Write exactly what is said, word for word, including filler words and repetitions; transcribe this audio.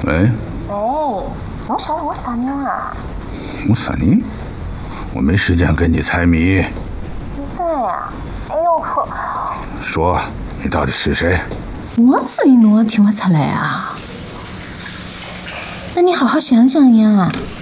喂。 喂，侬晓得我啥人啊？ 我啥人？我没时间跟你猜谜。 你真的呀？哎呦我。 说，你到底是谁？ 我声音侬也听不出来啊？那你好好想想呀。